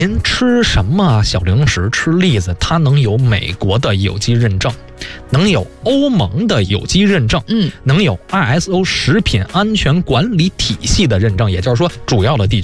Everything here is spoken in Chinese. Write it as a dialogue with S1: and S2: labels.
S1: 您吃什么小零食，吃栗子，它能有美国的有机认证，能有欧盟的有机认证，能有 ISO 食品安全管理体系的认证，也就是说主要的地区